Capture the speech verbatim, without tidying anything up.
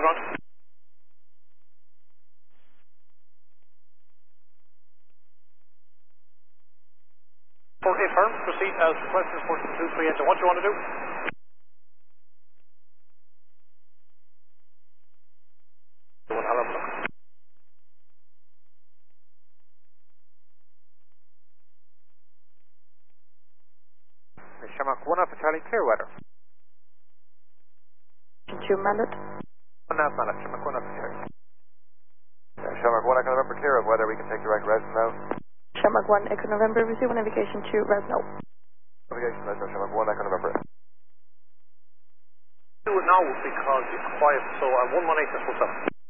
ground. fourteen firm, proceed as requested, fourteen two three engine. What do you want to do? Do one, I'll have a look. Shamrock one Alpha Charlie, clear weather. two Mallet. one Alpha Mallet, Shamrock one Alpha Charlie. Yeah, Shamrock one Echo November, clear of weather, we can take direct res now. Shamrock one Echo November, receive one navigation to Resno. Navigation, let's go, Shamrock one Echo November. Do it now because it's quiet, so uh, one one eight, that's what's up.